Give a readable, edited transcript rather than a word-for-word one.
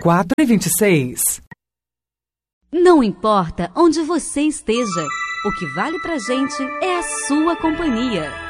4h26. Não importa onde você esteja, o que vale pra gente é a sua companhia.